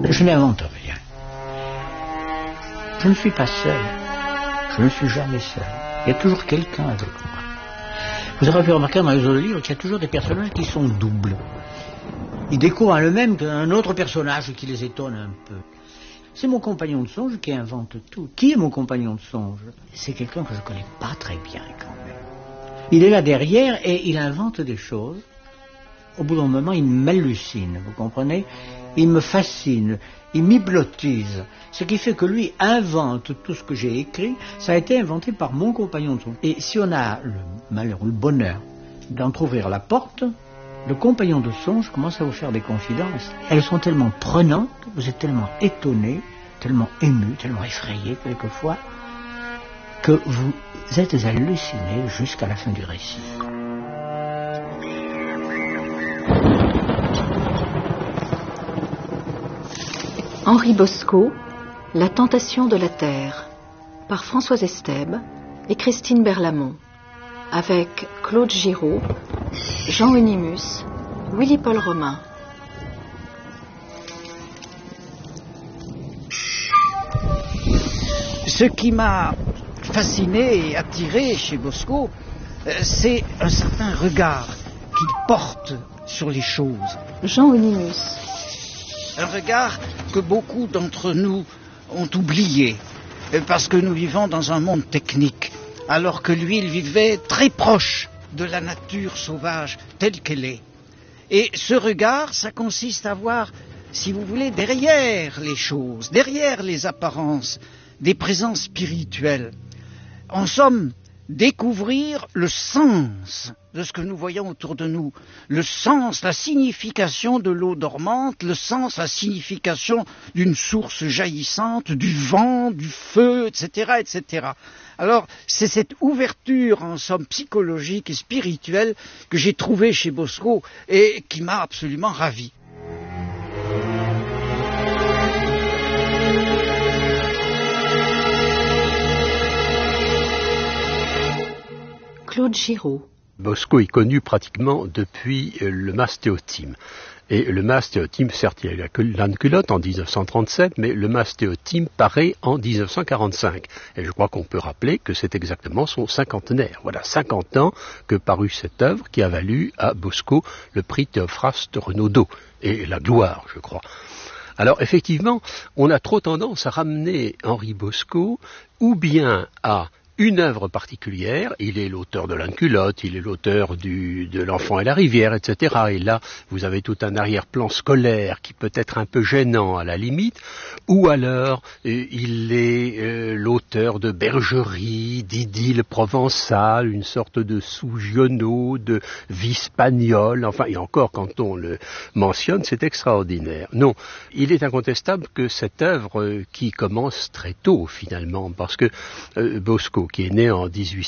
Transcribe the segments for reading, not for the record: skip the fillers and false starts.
Je n'invente rien. Je ne suis pas seul. Je ne suis jamais seul. Il y a toujours quelqu'un avec moi. Vous aurez pu remarquer dans les autres livres qu'il y a toujours des personnages qui sont doubles. Ils découvrent le même qu'un autre personnage qui les étonne un peu. C'est mon compagnon de songe qui invente tout. Qui est mon compagnon de songe? C'est quelqu'un que je ne connais pas très bien quand même. Il est là derrière et il invente des choses. Au bout d'un moment, il m'hallucine, vous comprenez? Il me fascine, il m'hypnotise. Ce qui fait que lui invente tout ce que j'ai écrit. Ça a été inventé par mon compagnon de songe. Et si on a le malheur ou le bonheur d'entrouvrir la porte, le compagnon de songe commence à vous faire des confidences. Elles sont tellement prenantes, vous êtes tellement étonné, tellement ému, tellement effrayé quelquefois, que vous êtes halluciné jusqu'à la fin du récit. Henri Bosco, La tentation de la terre, par Françoise Estèbe et Christine Berlamont, avec Claude Giraud, Jean Unimus, Willy-Paul Romain. Ce qui m'a fasciné et attiré chez Bosco, c'est un certain regard qu'il porte sur les choses. Jean Unimus. Un regard que beaucoup d'entre nous ont oublié, parce que nous vivons dans un monde technique, alors que lui, il vivait très proche de la nature sauvage telle qu'elle est. Et ce regard, ça consiste à voir, si vous voulez, derrière les choses, derrière les apparences, des présences spirituelles. En somme, découvrir le sens de ce que nous voyons autour de nous, le sens, la signification de l'eau dormante, le sens, la signification d'une source jaillissante, du vent, du feu, etc., etc. Alors, c'est cette ouverture, en somme, psychologique et spirituelle que j'ai trouvée chez Bosco et qui m'a absolument ravi. Claude Giraud. Bosco est connu pratiquement depuis le mastéotime. Et le mastéotime, certes, il y a eu l'âne culotte en 1937, mais le mastéotime paraît en 1945. Et je crois qu'on peut rappeler que c'est exactement son cinquantenaire. Voilà, 50 ans que parut cette œuvre qui a valu à Bosco le prix Théophraste Renaudot. Et la gloire, je crois. Alors, effectivement, on a trop tendance à ramener Henri Bosco ou bien à une œuvre particulière, il est l'auteur de l'âne culotte, il est l'auteur de l'enfant et la rivière, etc. Et là, vous avez tout un arrière-plan scolaire qui peut être un peu gênant à la limite, ou alors il est l'auteur de bergerie, d'idylle provençale, une sorte de sous-Giono, de vie spagnole, enfin, et encore quand on le mentionne, c'est extraordinaire. Non, il est incontestable que cette œuvre qui commence très tôt finalement, parce que Bosco, qui est né en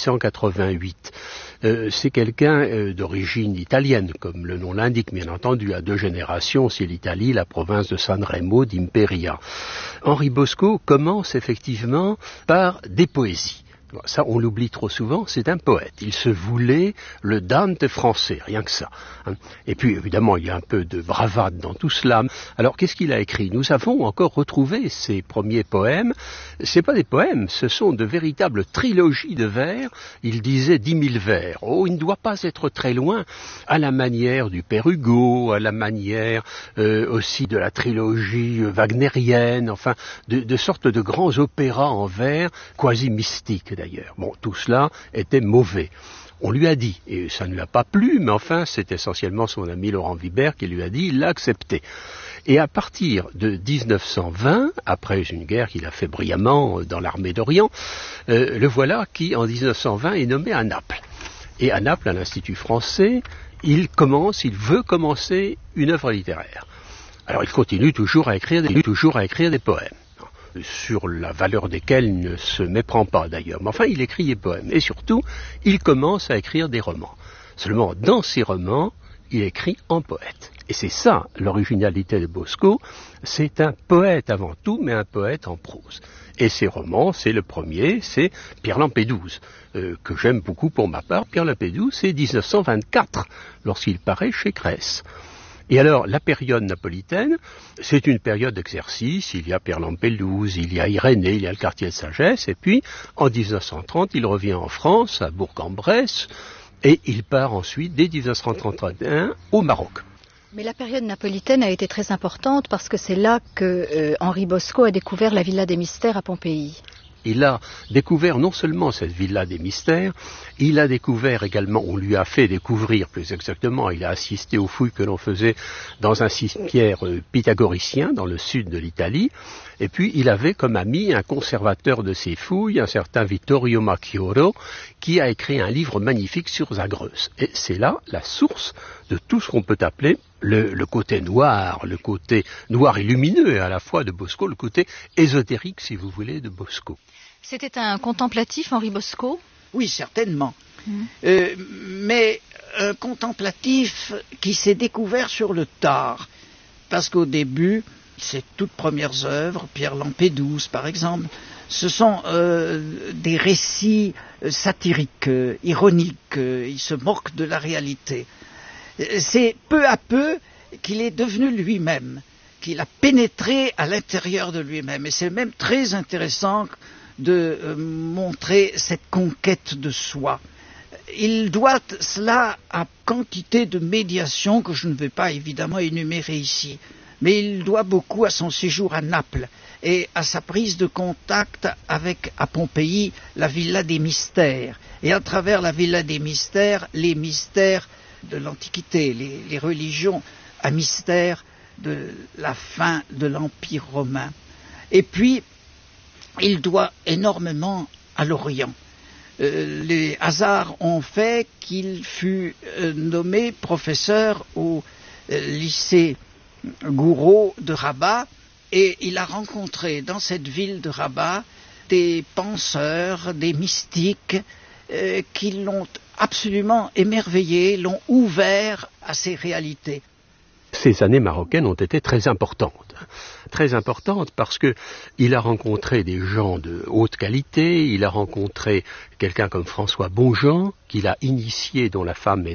1888. C'est quelqu'un d'origine italienne, comme le nom l'indique, bien entendu, à 2 générations, c'est l'Italie, la province de San Remo d'Imperia. Henri Bosco commence effectivement par des poésies. Ça, on l'oublie trop souvent, c'est un poète. Il se voulait le Dante français, rien que ça. Et puis, évidemment, il y a un peu de bravade dans tout cela. Alors, qu'est-ce qu'il a écrit? Nous avons encore retrouvé ses premiers poèmes. C'est pas des poèmes, ce sont de véritables trilogies de vers. Il disait 10 000 vers. Oh, il ne doit pas être très loin, à la manière du Père Hugo, à la manière aussi de la trilogie wagnérienne, enfin, de sortes de grands opéras en vers, quasi mystiques d'ailleurs. Bon, tout cela était mauvais. On lui a dit, et ça ne lui a pas plu, mais enfin, c'est essentiellement son ami Laurent Vibert qui lui a dit, il l'a accepté. Et à partir de 1920, après une guerre qu'il a fait brillamment dans l'armée d'Orient, le voilà qui, en 1920, est nommé à Naples. Et à Naples, à l'Institut français, il veut commencer une œuvre littéraire. Alors, il continue toujours à écrire des poèmes, sur la valeur desquels il ne se méprend pas d'ailleurs. Mais enfin, il écrit des poèmes. Et surtout, il commence à écrire des romans. Seulement, dans ces romans, il écrit en poète. Et c'est ça, l'originalité de Bosco. C'est un poète avant tout, mais un poète en prose. Et ses romans, c'est le premier, c'est Pierre Lampédouse, que j'aime beaucoup pour ma part. Pierre Lampédouse, c'est 1924, lorsqu'il paraît chez Grèce. Et alors, la période napolitaine, c'est une période d'exercice. Il y a Pierre Lampelouse, il y a Irénée, il y a le quartier de Sagesse. Et puis, en 1930, il revient en France, à Bourg-en-Bresse, et il part ensuite, dès 1931, au Maroc. Mais la période napolitaine a été très importante parce que c'est là que Henri Bosco a découvert la Villa des Mystères à Pompéi. Il a découvert non seulement cette Villa des Mystères, il a découvert également, on lui a fait découvrir plus exactement, il a assisté aux fouilles que l'on faisait dans un cimetière pythagoricien dans le sud de l'Italie, et puis il avait comme ami un conservateur de ces fouilles, un certain Vittorio Macchioro, qui a écrit un livre magnifique sur Zagreus. Et c'est là la source de tout ce qu'on peut appeler le côté noir et lumineux à la fois de Bosco, le côté ésotérique, si vous voulez, de Bosco. C'était un contemplatif, Henri Bosco ? Oui, certainement. Mais un contemplatif qui s'est découvert sur le tard. Parce qu'au début, ses toutes premières œuvres, Pierre Lampelouse par exemple, ce sont des récits satiriques, ironiques, il se moque de la réalité. C'est peu à peu qu'il est devenu lui-même, qu'il a pénétré à l'intérieur de lui-même. Et c'est même très intéressant de montrer cette conquête de soi. Il doit cela à quantité de médiations que je ne vais pas évidemment énumérer ici. Mais il doit beaucoup à son séjour à Naples et à sa prise de contact avec, à Pompéi, la Villa des Mystères. Et à travers la Villa des Mystères, les mystères de l'Antiquité, les religions à mystère de la fin de l'Empire romain. Et puis, il doit énormément à l'Orient. Les hasards ont fait qu'il fut nommé professeur au lycée Gouraud de Rabat, et il a rencontré dans cette ville de Rabat des penseurs, des mystiques qui l'ont absolument émerveillé, l'ont ouvert à ces réalités. Ces années marocaines ont été très importantes parce que il a rencontré des gens de haute qualité, il a rencontré quelqu'un comme François Bonjean, qu'il a initié, dont la femme